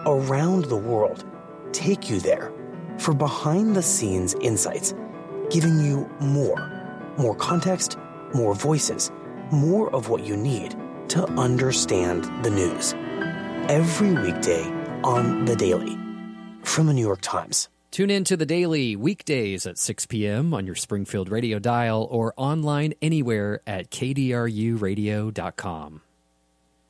around the world take you there for behind-the-scenes insights, giving you more context, more voices, more of what you need to understand the news. Every weekday on The Daily from the New York Times. Tune in to The Daily weekdays at 6 p.m. on your Springfield radio dial or online anywhere at kdruradio.com.